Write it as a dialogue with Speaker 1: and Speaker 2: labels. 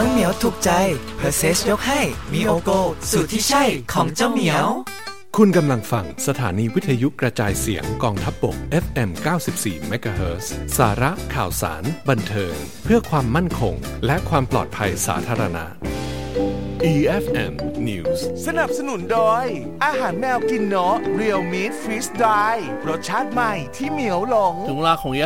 Speaker 1: น้องเหมียวถูกใจเพอร์เซสยกให้มีโอโกสูตรที่ใช่ของเจ้าเหมียว
Speaker 2: คุณกำลังฟังสถานีวิทยุกระจายเสียงกองทัพบก FM 94 MHz สาระข่าวสารบันเทิงเพื่อความมั่นคงและความปลอดภัยสาธารณะ EFM News
Speaker 3: สนับสนุนโดยอาหารแมวกินเนาะ Real Meat Freeze Dry รสชาติใหม่ที่เหมียวหลง
Speaker 4: ถึงเวลาของ